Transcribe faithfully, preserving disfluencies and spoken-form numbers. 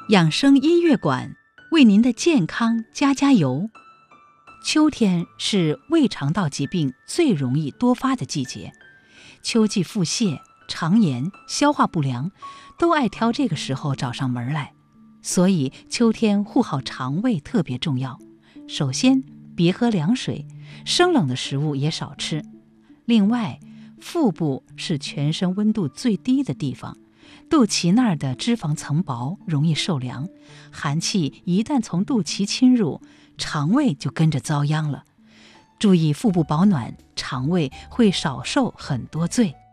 养生音乐馆为您的健康加加油。秋天是胃肠道疾病最容易多发的季节，秋季腹泻、肠炎、消化不良都爱挑这个时候找上门来，所以秋天护好肠胃特别重要。首先，别喝凉水，生冷的食物也少吃。另外，腹部是全身温度最低的地方，肚脐那儿的脂肪层薄，容易受凉，寒气一旦从肚脐侵入，肠胃就跟着遭殃了。注意腹部保暖，肠胃会少受很多罪。